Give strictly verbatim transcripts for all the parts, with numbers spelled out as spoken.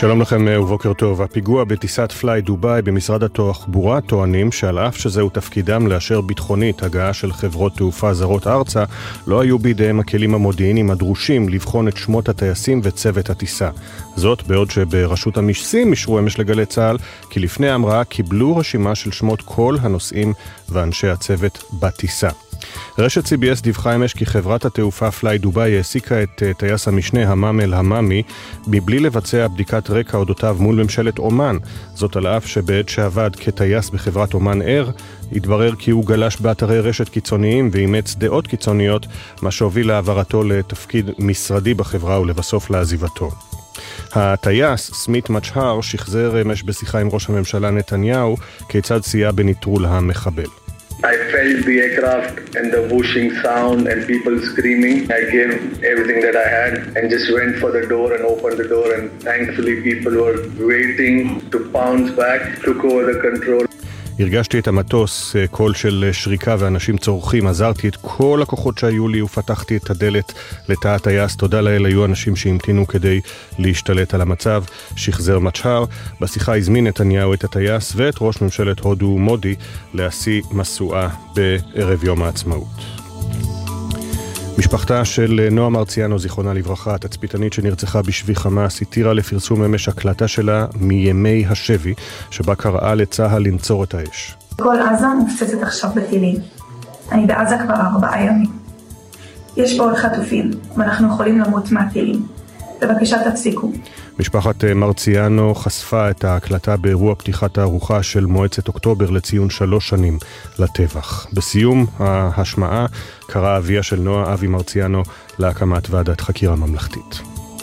שלום לכם ובוקר טוב. הפיגוע בטיסת פליי דובאי במשרד התחבורה טוענים שעל אף שזהו תפקידם לאשר ביטחונית הגעה של חברות תעופה זרות ארצה, לא היו בידיהם הכלים המודיעיניים הדרושים לבחון את שמות הטייסים וצוות הטיסה. זאת בעוד שברשות המיסים אישרו אמש לגלי צה"ל כי לפני ההמראה קיבלו רשימה של שמות כל הנוסעים ואנשי הצוות בטיסה. רשת סי בי אס דיווחה אמש כי חברת התעופה פליי דובאי העסיקה את טייס המשנה המאם אל המאמי מבלי לבצע בדיקת רקע אודותיו מול ממשלת אומן. זאת על אף שבעת שעבד כטייס בחברת אומן אר, התברר כי הוא גלש באתרי רשת קיצוניים ואימץ דעות קיצוניות, מה שהוביל להעברתו לתפקיד משרדי בחברה ולבסוף לעזיבתו. הטייס סמית מצ'הר שחזר אמש בשיחה עם ראש הממשלה נתניהו כיצד סייע בניטרול המחבל. I felt the aircraft and the whooshing sound and people screaming. I gave everything that I had and just went for the door and opened the door, and thankfully people were waiting to pounce back, took over the control. הרגשתי את המטוס, קול של שריקה ואנשים צורכים, עזרתי את כל הכוחות שהיו לי ופתחתי את הדלת לתא הטייס. תודה לאל, היו אנשים שהמתינו כדי להשתלט על המצב. שחזר מצ'הר. בשיחה הזמין נתניהו את הטייס ואת ראש ממשלת הודו מודי להשיא מסועה בערב יום העצמאות. משפחתה של נועה מרציאנו, זיכרונה לברכה, התצפיתנית שנרצחה בשבי חמאס, התירה לפרסום אמש הקלטה שלה מימי השבי, שבה קראה לצה"ל לנצור את האש. כל עזה מופצצת עכשיו בטילים. אני בעזה כבר ארבעה ימים. יש פה עוד חטופים, ואנחנו יכולים למות מהטילים. בבקשה תפסיקו. משפחת מרציאנו חשפה את ההקלטה באירוע פתיחת הארוחה של מועצת אוקטובר לציון שלוש שנים לטבח. בסיום ההשמעה קרא אביה של נועה, אבי מרציאנו, להקמת ועדת חקירה ממלכתית.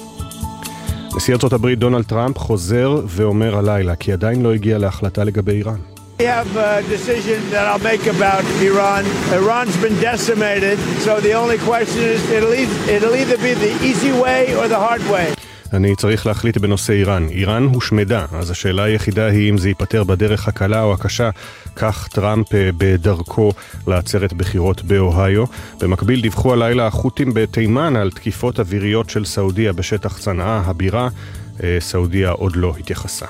נשיא ארצות הברית דונלד טראמפ חוזר ואומר הלילה כי עדיין לא הגיע להחלטה לגבי איראן. We have a decision that I'll make about Iran. Iran's been decimated, so the only question is it'll either, it'll either be the easy way or the hard way. אני צריך להחליט בנושא איראן. איראן הושמדה, אז השאלה היחידה היא אם זה ייפטר בדרך הקלה או הקשה. כך טראמפ בדרכו לעצרת בחירות באוהיו. במקביל דיווחו הלילה החות'ים בתימן על תקיפות אוויריות של סעודיה בשטח צנעא הבירה. סעודיה עוד לא התייחסה.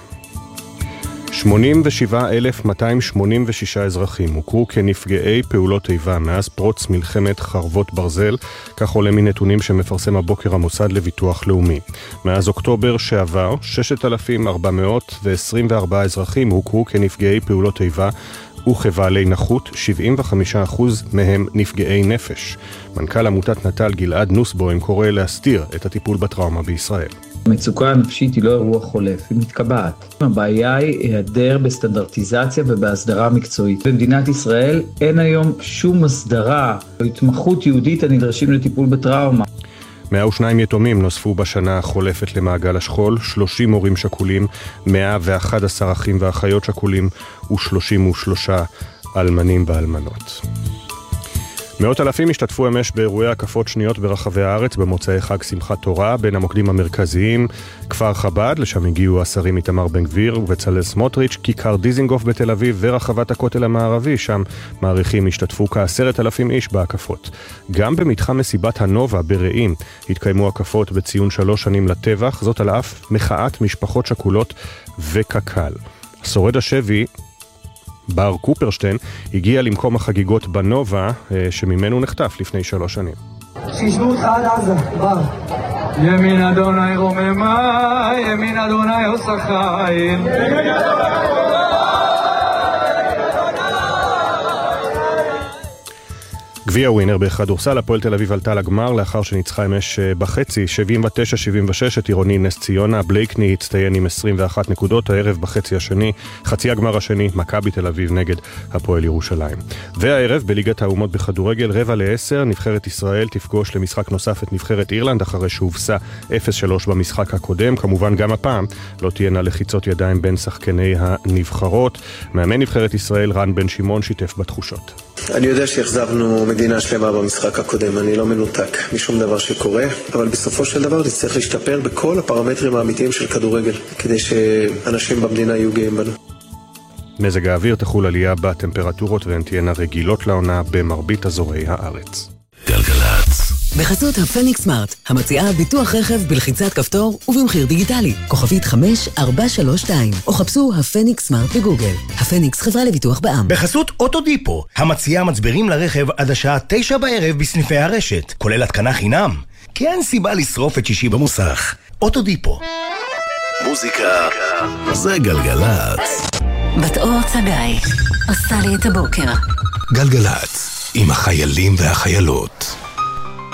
שמונים ושבעה אלף מאתיים שמונים ושישה אזרחים הוכרו כנפגעי פעולות איבה מאז פרוץ מלחמת חרבות ברזל, כך עולה מנתונים שמפרסם הבוקר המוסד לביטוח לאומי. מאז אוקטובר שעבר, שישת אלפים ארבע מאות עשרים וארבעה אזרחים הוכרו כנפגעי פעולות איבה, וכבעלי נכות, שבעים וחמישה אחוז מהם נפגעי נפש. מנכ"ל עמותת נטל גלעד נוסבוים קורא להסתיר את הטיפול בטראומה בישראל. המצוקה הנפשית היא לא אירוע חולף, היא מתקבעת. הבעיה היא היעדר בסטנדרטיזציה ובהסדרה מקצועית. במדינת ישראל אין היום שום הסדרה או התמחות יהודית הנדרשים לטיפול בטראומה. מאה ושניים יתומים נוספו בשנה החולפת למעגל השכול, שלושים הורים שכולים, מאה ואחד עשר אחים ואחיות שכולים ושלושים ושלושה אלמנים ואלמנות. מאות אלפים השתתפו אמש באירועי הקפות שניות ברחבי הארץ במוצאי חג שמחת תורה. בין המוקדים המרכזיים כפר חב"ד, לשם הגיעו השרים איתמר בן גביר ובצלאל סמוטריץ', כיכר דיזינגוף בתל אביב ורחבת הכותל המערבי, שם מעריכים השתתפו כעשרת אלפים איש בהקפות. גם במתחם מסיבת הנובה ברעים התקיימו הקפות בציון שלוש שנים לטבח, זאת על אף מחאת משפחות שכולות וקק"ל. שורד השבי בר קופרשטיין הגיע למקום החגיגות בנובה שממנו נחטף לפני שלוש שנים. שישבו אותך עד עזה, בר. ימין אדוני רוממה, ימין אדוני עושה חיל. ימין אדוני גביע ווינר בכדורסל, הפועל תל אביב עלתה לגמר לאחר שניצחה אמש בחצי שבעים ותשע שבעים ושש את עירוני נס ציונה. בלייקני הצטיין עם עשרים ואחת נקודות. הערב בחצי השני, חצי הגמר השני, מכבי תל אביב נגד הפועל ירושלים. והערב בליגת האומות בכדורגל, רבע לעשר, נבחרת ישראל תפגוש למשחק נוסף את נבחרת אירלנד אחרי שהובסה אפס שלוש במשחק הקודם. כמובן גם הפעם לא תהיינה לחיצות ידיים בין שחקני הנבחרות. מאמן נבחרת ישראל רן בן שמעון שיתף בתחושות. אני יודע שהחזבנו מדינה שלמה במשחק הקודם, אני לא מנותק משום דבר שקורה, אבל בסופו של דבר נצטרך להשתפר בכל הפרמטרים האמיתיים של כדורגל, כדי שאנשים במדינה יהיו גאים בנו. מזג האוויר, תחול עלייה בטמפרטורות והן תהיינה רגילות לעונה במרבית אזורי הארץ. גלגלצ. בחסות הפניקס סמארט, המציעה ביטוח רכב בלחיצת כפתור ובמחיר דיגיטלי. כוכבית חמש ארבע שלוש שתיים, או חפשו הפניקס סמארט בגוגל. הפניקס חברה לביטוח בע"מ. בחסות אוטודיפו, המציעה מצברים לרכב עד השעה תשע בערב בסניפי הרשת, כולל התקנה חינם. כי אין סיבה לשרוף את שישי במוסך. אוטודיפו. מוזיקה זה גלגלץ. בת אור צגאי עושה לי את הבוקר. גלגלץ עם החיילים והחיילות.